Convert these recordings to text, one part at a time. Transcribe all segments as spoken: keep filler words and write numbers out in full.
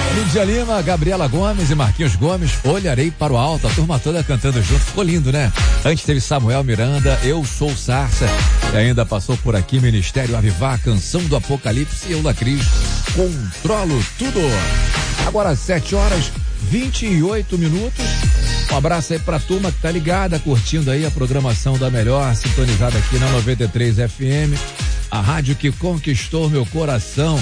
Lídia Lima, Gabriela Gomes e Marquinhos Gomes, Olharei para o Alto, a turma toda cantando junto, ficou lindo, né? Antes teve Samuel Miranda, Eu Sou Sarça, e ainda passou por aqui Ministério Avivar, Canção do Apocalipse e Eula Cris, Controlo Tudo. Agora sete horas, vinte e oito minutos. Um abraço aí pra turma que tá ligada, curtindo aí a programação da melhor, sintonizada aqui na noventa e três F M, a rádio que conquistou meu coração.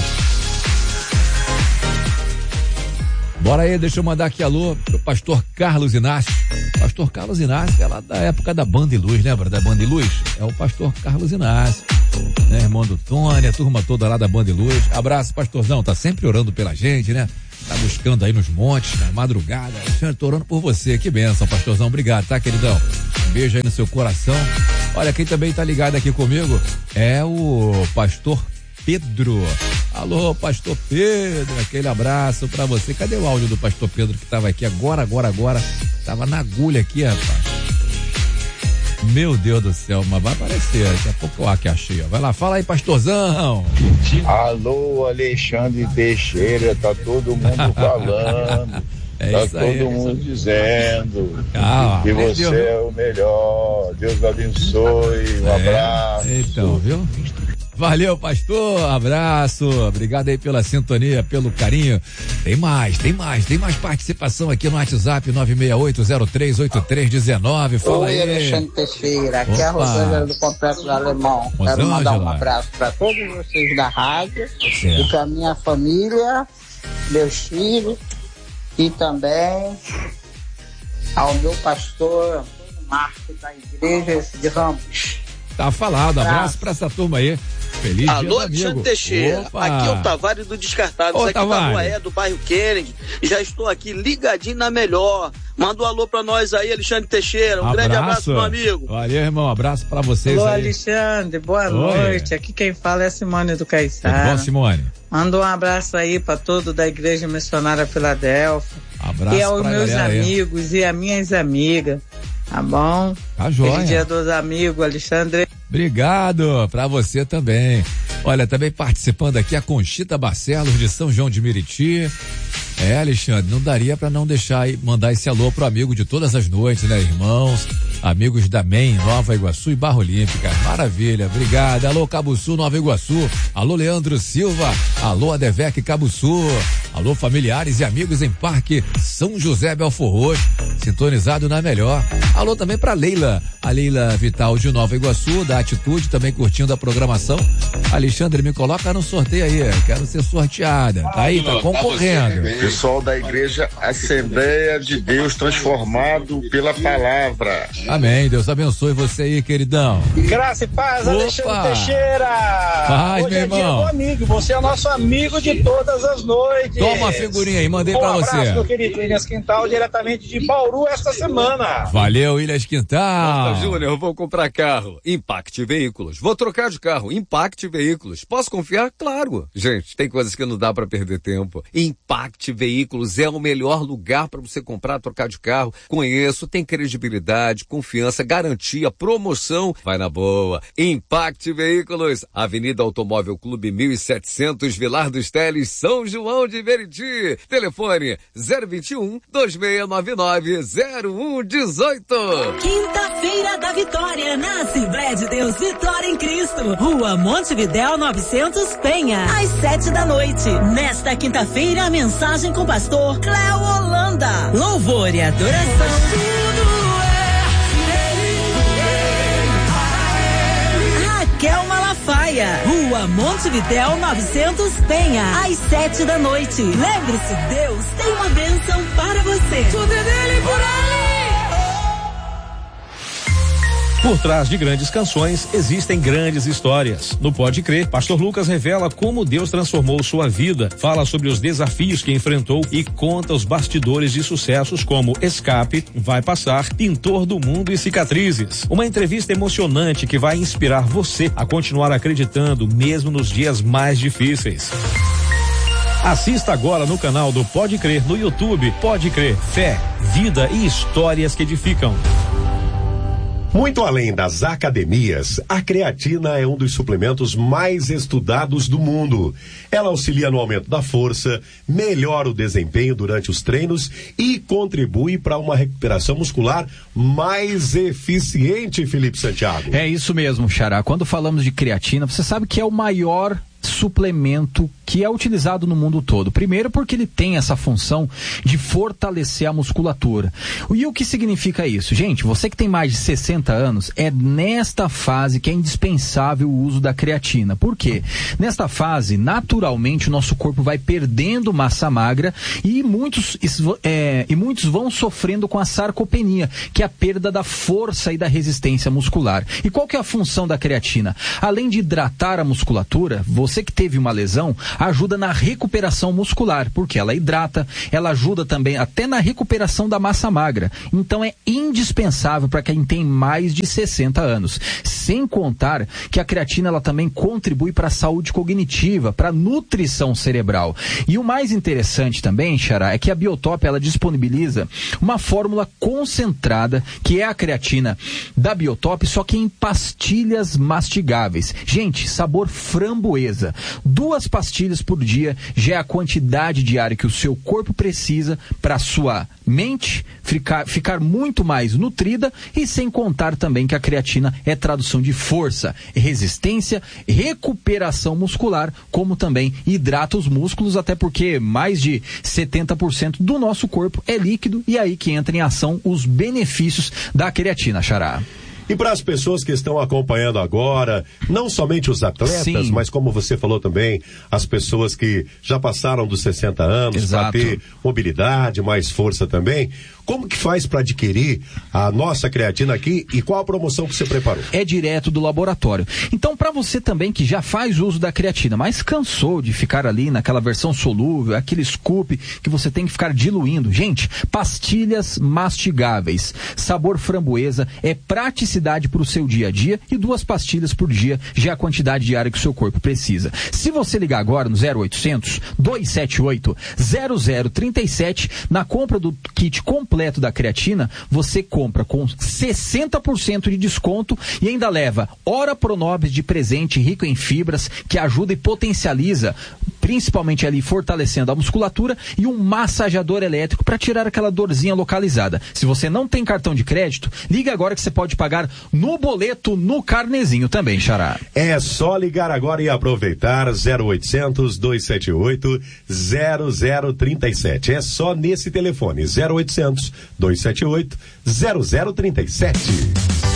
Bora aí, deixa eu mandar aqui alô pro pastor Carlos Inácio. Pastor Carlos Inácio é lá da época da Banda e Luz, lembra da Banda e Luz? É o pastor Carlos Inácio, né? Irmão do Tony, a turma toda lá da Banda e Luz. Abraço, pastorzão, tá sempre orando pela gente, né? Tá buscando aí nos montes, na madrugada. Alexandre, tô orando por você, que bênção, pastorzão, obrigado, tá, queridão? Um beijo aí no seu coração. Olha, quem também tá ligado aqui comigo é o pastor Pedro. Alô, pastor Pedro, aquele abraço pra você. Cadê o áudio do pastor Pedro que tava aqui agora, agora, agora? Tava na agulha aqui, rapaz. Meu Deus do céu, mas vai aparecer. Daqui a pouco eu aqui achei, ó. Vai lá, fala aí, pastorzão. Alô, Alexandre Teixeira, tá todo mundo falando. É tá todo aí, mundo é dizendo ah, que você Deus, é o melhor. Deus abençoe, um é, abraço. Então, viu? Valeu, pastor, abraço, obrigado aí pela sintonia, pelo carinho. Tem mais, tem mais, tem mais participação aqui no WhatsApp nove seis oito zero três oito três um nove. Fala Oi, aí. Alexandre Teixeira, aqui Opa. é a Rosângela do Complexo do Alemão. Rosângela. Quero mandar um abraço para todos vocês da rádio certo. E para minha família, meus filhos e também ao meu pastor Marco da Igreja de Ramos. Tá falado, abraço pra essa turma aí. Feliz Alô, dia do Alexandre amigo. Teixeira. Opa. Aqui é o Tavares do Descartável. Aqui Tavares. da Rua E, do bairro Kennedy. Já estou aqui ligadinho na melhor. Manda um alô pra nós aí, Alexandre Teixeira. Um abraço. grande abraço, meu amigo. Valeu, irmão. Abraço pra vocês. Alô, aí. Alexandre. Boa Oi. noite. Aqui quem fala é a Simone do Caiçara. Tudo bom, Simone? Manda um abraço aí pra todo da Igreja Missionária Filadélfia. Abraço e aos meus amigos aí. E as minhas amigas. Tá bom? Tá joia. Feliz dia dos amigos, Alexandre. Obrigado, pra você também. Olha, também participando aqui a Conchita Barcelos de São João de Meriti. É, Alexandre, não daria pra não deixar aí, mandar esse alô pro amigo de todas as noites, né, irmãos? Amigos da M E M, Nova Iguaçu e Barra Olímpica. Maravilha, obrigado. Alô, Cabuçu, Nova Iguaçu. Alô, Leandro Silva. Alô, Adevec Cabuçu. Alô, familiares e amigos em Parque São José Belfor Roxo. Sintonizado na melhor. Alô também pra Leila. A Leila Vital de Nova Iguaçu, da Atitude, também curtindo a programação. Alexandre, me coloca no sorteio aí. Quero ser sorteada. Tá aí, tá concorrendo. Pessoal da Igreja Assembleia de Deus transformado pela palavra. Amém, Deus abençoe você aí, queridão. Graça e paz, Opa. Alexandre Teixeira. Paz, Hoje meu é irmão. dia do amigo, você é nosso amigo de todas as noites. Toma a figurinha aí, mandei um pra abraço, você. meu querido Ilhas Quintal, diretamente de Bauru esta semana. Valeu, Ilhas Quintal. Costa Júnior, vou comprar carro. Impact Veículos. Vou trocar de carro. Impact Veículos. Posso confiar? Claro. Gente, tem coisas que não dá pra perder tempo. Impact Veículos é o melhor lugar pra você comprar, trocar de carro. Conheço, tem credibilidade, confiança, garantia, promoção. Vai na boa. Impact Veículos. Avenida Automóvel Clube mil e setecentos, Vilar dos Teles, São João de Meriti. Telefone zero vinte e um, dois seis nove nove, zero um um oito. Quinta-feira da Vitória, na Assembleia de Deus Vitória em Cristo. Rua Montevidéu novecentos Penha, às sete da noite. Nesta quinta-feira, a mensagem com o pastor Cléo Holanda. Louvor e adoração. Raquel Malafaia, Rua Montevidéu novecentos Penha, às sete da noite. Lembre-se, Deus tem uma bênção para você. Tudo é dele por aí. Por trás de grandes canções existem grandes histórias. No Pode Crer, Pastor Lucas revela como Deus transformou sua vida, fala sobre os desafios que enfrentou e conta os bastidores de sucessos como Escape, Vai Passar, Pintor do Mundo e Cicatrizes. Uma entrevista emocionante que vai inspirar você a continuar acreditando mesmo nos dias mais difíceis. Assista agora no canal do Pode Crer no YouTube. Pode Crer, fé, vida e histórias que edificam. Muito além das academias, a creatina é um dos suplementos mais estudados do mundo. Ela auxilia no aumento da força, melhora o desempenho durante os treinos e contribui para uma recuperação muscular mais eficiente, Felipe Santiago. É isso mesmo, Xará. Quando falamos de creatina, você sabe que é o maior suplemento que é utilizado no mundo todo. Primeiro porque ele tem essa função de fortalecer a musculatura. E o que significa isso? Gente, você que tem mais de sessenta anos, é nesta fase que é indispensável o uso da creatina. Por quê? Nesta fase, naturalmente, o nosso corpo vai perdendo massa magra e muitos, é, e muitos vão sofrendo com a sarcopenia, que é a perda da força e da resistência muscular. E qual que é a função da creatina? Além de hidratar a musculatura, você que teve uma lesão, ajuda na recuperação muscular, porque ela hidrata, ela ajuda também até na recuperação da massa magra. Então é indispensável para quem tem mais de sessenta anos. Sem contar que a creatina ela também contribui para a saúde cognitiva, para a nutrição cerebral. E o mais interessante também, Xará, é que a Biotop ela disponibiliza uma fórmula concentrada, que é a creatina da Biotop, só que em pastilhas mastigáveis. Gente, sabor framboesa. Duas pastilhas por dia já é a quantidade diária que o seu corpo precisa para a sua mente ficar, ficar muito mais nutrida, e sem contar também que a creatina é tradução de força, resistência, recuperação muscular, como também hidrata os músculos, até porque mais de setenta por cento do nosso corpo é líquido, e aí que entra em ação os benefícios da creatina, Xará. E para as pessoas que estão acompanhando agora, não somente os atletas, Sim. mas como você falou também, as pessoas que já passaram dos sessenta anos para ter mobilidade, mais força também, como que faz para adquirir a nossa creatina aqui e qual a promoção que você preparou? É direto do laboratório. Então, para você também que já faz uso da creatina, mas cansou de ficar ali naquela versão solúvel, aquele scoop que você tem que ficar diluindo, gente, pastilhas mastigáveis, sabor framboesa, é praticidade para o seu dia a dia, e duas pastilhas por dia já é a quantidade diária que o seu corpo precisa. Se você ligar agora no zero oitocentos, dois sete oito, zero zero três sete, na compra do kit completo da creatina, você compra com sessenta por cento de desconto e ainda leva Ora Pronobis de presente, rico em fibras, que ajuda e potencializa, principalmente ali fortalecendo a musculatura, e um massageador elétrico para tirar aquela dorzinha localizada. Se você não tem cartão de crédito, liga agora que você pode pagar no boleto, no carnezinho também, Xará. É só ligar agora e aproveitar zero oitocentos, dois sete oito, zero zero três sete. É só nesse telefone, zero oitocentos, dois sete oito, zero zero três sete.